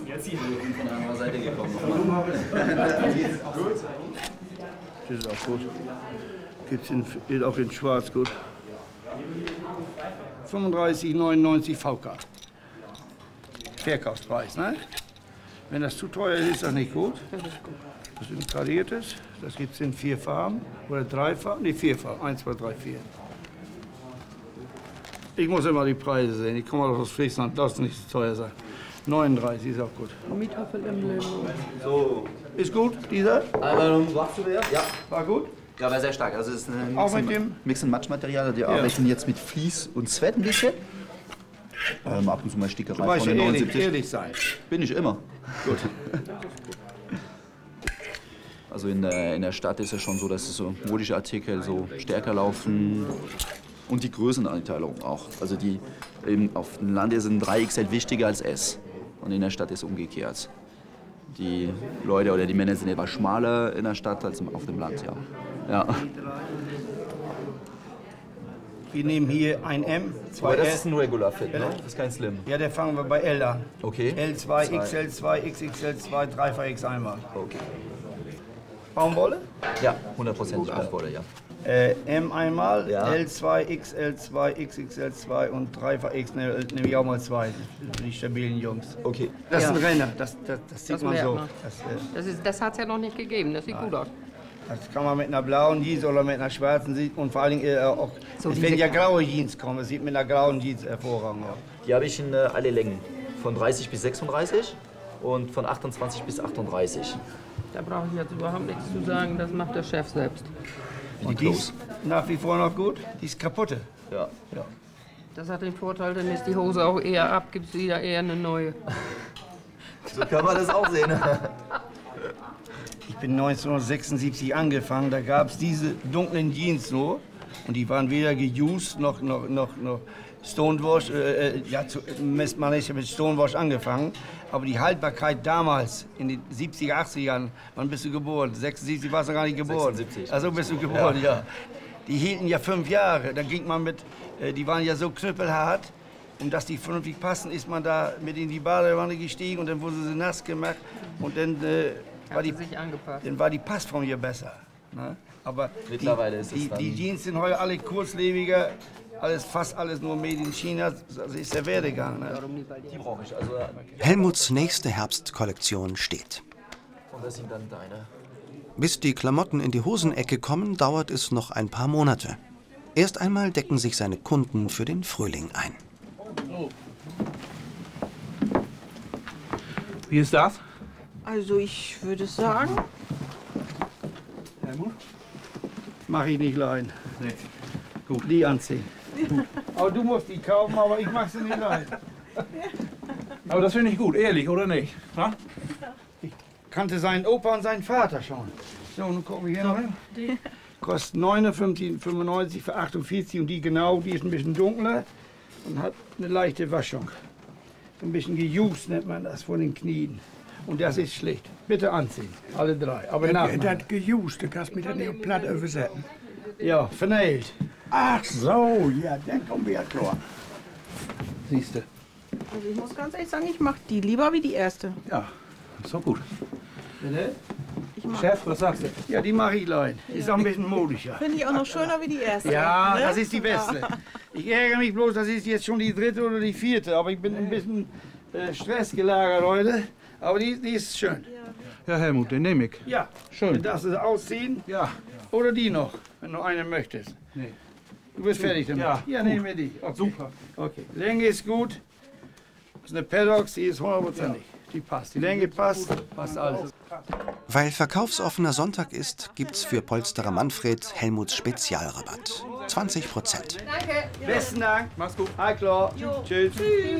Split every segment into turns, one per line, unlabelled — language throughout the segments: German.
Jetzt hier von einer Seite gekommen.
Das ist auch gut. Gibt es auch in Schwarz gut. 35,99 VK. Verkaufspreis, ne? Wenn das zu teuer ist, ist das nicht gut. Das ist ein kariertes. Das gibt es in 4 Farben. Oder 3 Farben? Ne, 4 Farben. 1, 2, 3, 4. Ich muss immer die Preise sehen. Ich komme aus Friesland. Darf nicht zu teuer sein. 39 ist auch gut. So. Ist gut, dieser?
Warst du ja?
War gut?
Ja, war sehr stark. Also es ist ein
Auch mit dem
Mix-and-Match-Material. Die arbeiten jetzt mit Vlies und Sweat ein bisschen. Ab und zu mal Stickerei
Du weißt
von
ja
den
ehrlich,
79.
ehrlich sein.
Bin ich immer.
Gut.
Also in der Stadt ist es schon so, dass so modische Artikel so stärker laufen. Und die Größeneinteilung auch. Also die eben auf dem Land ist ein 3XL wichtiger als S. Und in der Stadt ist es umgekehrt. Die Leute oder die Männer sind etwas schmaler in der Stadt als auf dem Land, ja.
Wir nehmen hier ein M, 2
Aber das
S.
ist ein Regular Fit, ne? Das ist kein Slim.
Ja, der fangen wir bei L an.
Okay.
L2, XL2, XXL2, 3x einmal.
Okay.
Baumwolle?
Ja, 100% Baumwolle, ja.
M einmal,
Ja.
L2, XL2, XXL2 und 3x nehme ich auch mal 2. Die stabilen Jungs.
Okay.
Das ist
Ja.
ein Renner, das sieht man
merkt
so.
man.
Das,
Das hat es ja noch nicht gegeben, das sieht gut aus.
das kann man mit einer blauen Jeans oder mit einer schwarzen sehen. Und vor allen Dingen auch,
So
wenn
diese-
ja graue Jeans kommen, das sieht mit einer grauen Jeans hervorragend aus.
Die habe ich in alle Längen. Von 30 bis 36 und von 28 bis 38.
Da brauche ich jetzt überhaupt nichts zu sagen, das macht der Chef selbst.
Und die ist nach wie vor noch gut, die ist kaputte.
Ja.
Das hat den Vorteil, dann ist die Hose auch eher ab, gibt es wieder eher eine neue.
So kann man das auch sehen.
Ich bin 1976 angefangen, da gab es diese dunklen Jeans nur. Und die waren weder geused noch Stonewash. Man ist ja mit Stonewash angefangen. Aber die Haltbarkeit damals, in den 70er, 80ern, wann bist du geboren? 76 warst du gar nicht geboren.
76.
Also bist du geboren, ja. Die hielten ja 5 Jahre. Da ging man mit, die waren ja so knüppelhart. Um dass die vernünftig passen, ist man da mit in die Badewanne gestiegen und dann wurde sie nass gemacht. Und dann war die Passform hier besser. Ne? Aber
Mittlerweile ist es
die
dann-
Jeans sind heute alle kurzlebiger, fast alles nur made in China. Das ist der Werdegang. Ne?
Die brauche ich. Also,
Helmuts nächste Herbstkollektion steht.
und das sind dann deine.
Bis die Klamotten in die Hosenecke kommen, dauert es noch ein paar Monate. Erst einmal decken sich seine Kunden für den Frühling ein.
Wie ist das?
Also ich würde sagen,
Helmut?
Mach ich nicht leiden.
Nee.
Gut. Die anziehen. Aber du musst die kaufen, aber ich mach sie nicht leiden.
Aber das finde ich gut, ehrlich, oder nicht? Na?
Kannte seinen Opa und seinen Vater schon. So, nun gucken wir hier noch hin. Kostet 59,95 für 48 und die genau, die ist ein bisschen dunkler und hat eine leichte Waschung. Ein bisschen gejuiced nennt man das von den Knien. Und das ist schlicht. Bitte anziehen, alle 3. Aber nach.
Das gejuiced, du kannst mir das nicht platt übersetzen.
Ja, vernäht.
Ach so, ja, dann kommen wir ja klar.
Siehst du.
also ich muss ganz ehrlich sagen, ich mache die lieber wie die erste.
Ja, ist doch gut.
Bitte?
Chef, was sagst du?
Ja, die mache ich leiden. Ist auch ein bisschen modischer.
Finde ich auch noch schöner wie die erste.
Ja,
ne?
das ist die beste. Ich ärgere mich bloß, das ist jetzt schon die 3. oder die 4. Aber ich bin ein bisschen Stress gelagert heute. Aber die ist schön.
Ja, Helmut, den nehme ich.
Ja,
Schön.
du darfst es ausziehen.
Ja.
Oder die noch, wenn du eine möchtest.
Nee.
Du bist fertig damit?
Ja,
Ja,
gut.
nehmen wir die. Okay.
Super.
Okay. Länge ist gut. Das ist eine Paddock, die ist 100%. Die passt. Die Länge passt, passt alles.
Weil verkaufsoffener Sonntag ist, gibt's für Polsterer Manfred Helmuts Spezialrabatt. 20%.
Besten Dank.
Mach's gut.
Hi, klar. Tschüss.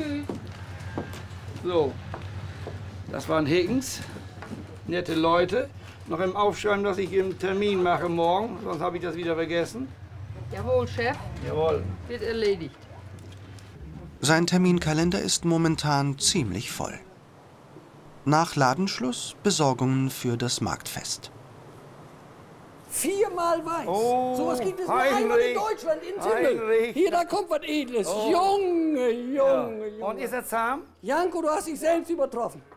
So, das waren Higgins. Nette Leute. Noch im Aufschreiben, dass ich einen Termin mache morgen, sonst habe ich das wieder vergessen.
Jawohl, Chef,
Jawohl.
wird erledigt.
Sein Terminkalender ist momentan ziemlich voll. Nach Ladenschluss Besorgungen für das Marktfest.
4-mal weiß.
Oh,
Sowas gibt es nur
Heinrich,
einmal in Deutschland, in Timmel.
Heinrich.
Hier, da kommt was Edles.
Oh.
Junge,
Ja.
Junge,
Und
Junge.
ist er zahm?
Janko, du hast dich selbst übertroffen.